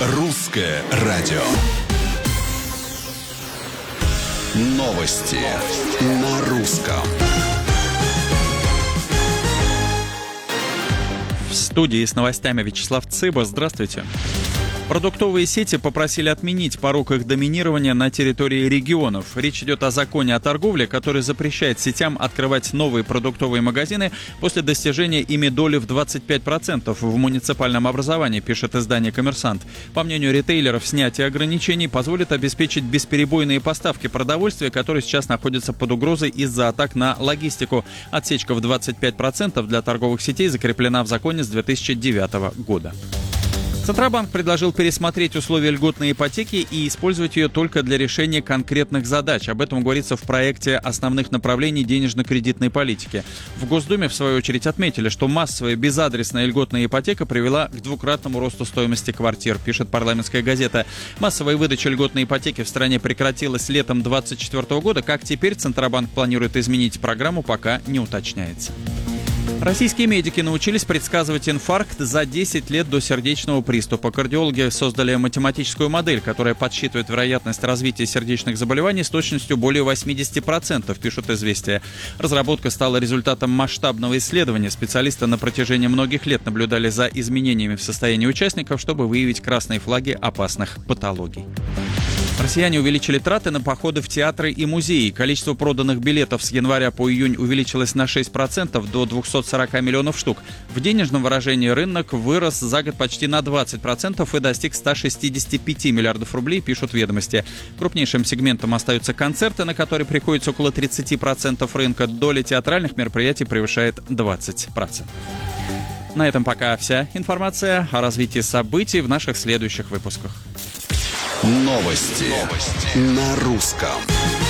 Русское радио. Новости на русском. В студии с новостями Вячеслав Цыба. Здравствуйте. Продуктовые сети попросили отменить порог их доминирования на территории регионов. Речь идет о законе о торговле, который запрещает сетям открывать новые продуктовые магазины после достижения ими доли в 25% в муниципальном образовании, пишет издание «Коммерсант». По мнению ритейлеров, снятие ограничений позволит обеспечить бесперебойные поставки продовольствия, которые сейчас находятся под угрозой из-за атак на логистику. Отсечка в 25% для торговых сетей закреплена в законе с 2009 года. Центробанк предложил пересмотреть условия льготной ипотеки и использовать ее только для решения конкретных задач. Об этом говорится в проекте основных направлений денежно-кредитной политики. В Госдуме, в свою очередь, отметили, что массовая безадресная льготная ипотека привела к двукратному росту стоимости квартир, пишет «Парламентская газета». Массовая выдача льготной ипотеки в стране прекратилась летом 2024 года. Как теперь Центробанк планирует изменить программу, пока не уточняется. Российские медики научились предсказывать инфаркт за 10 лет до сердечного приступа. Кардиологи создали математическую модель, которая подсчитывает вероятность развития сердечных заболеваний с точностью более 80%, пишут «Известия». Разработка стала результатом масштабного исследования. Специалисты на протяжении многих лет наблюдали за изменениями в состоянии участников, чтобы выявить красные флаги опасных патологий. Россияне увеличили траты на походы в театры и музеи. Количество проданных билетов с января по июнь увеличилось на 6% до 240 миллионов штук. В денежном выражении рынок вырос за год почти на 20% и достиг 165 миллиардов рублей, пишут «Ведомости». Крупнейшим сегментом остаются концерты, на которые приходится около 30% рынка. Доля театральных мероприятий превышает 20%. На этом пока вся информация. О развитии событий в наших следующих выпусках. Новости на русском.